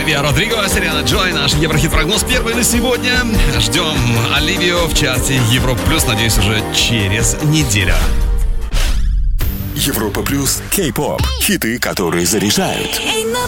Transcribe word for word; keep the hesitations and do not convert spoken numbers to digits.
Оливия Родриго, Серена Джой, наш Еврохит-прогноз первый на сегодня. Ждем Оливию в чарте Европа Плюс, надеюсь, уже через неделю. Европа Плюс, Кей-поп, хиты, которые заряжают.